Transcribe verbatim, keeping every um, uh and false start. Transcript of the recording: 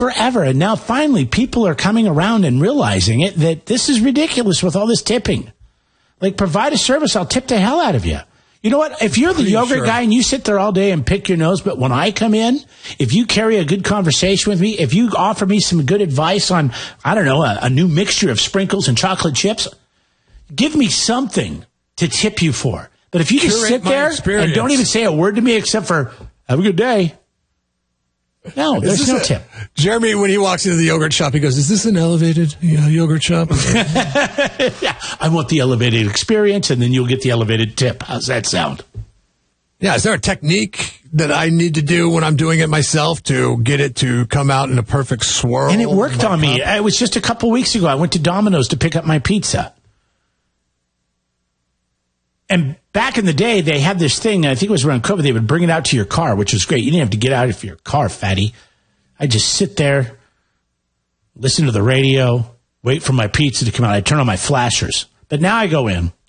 forever. And now finally people are coming around and realizing it, that this is ridiculous with all this tipping. Like, provide a service, I'll tip the hell out of you. You know what? If you're the Pretty yogurt sure. guy and you sit there all day and pick your nose, but when I come in, if you carry a good conversation with me, if you offer me some good advice on, I don't know, a, a new mixture of sprinkles and chocolate chips, give me something to tip you for. But if you just Curate sit my there experience. and don't even say a word to me except for, have a good day. No, Is there's this no a- tip. Jeremy, when he walks into the yogurt shop, he goes, is this an elevated yeah, yogurt shop? Yeah, I want the elevated experience, and then you'll get the elevated tip. How's that sound? Yeah, is there a technique that I need to do when I'm doing it myself to get it to come out in a perfect swirl? And it worked on me. It was just a couple weeks ago. I went to Domino's to pick up my pizza. And back in the day, they had this thing, I think it was around COVID, they would bring it out to your car, which was great. You didn't have to get out of your car, fatty. I just sit there, listen to the radio, wait for my pizza to come out. I turn on my flashers. But now I go in,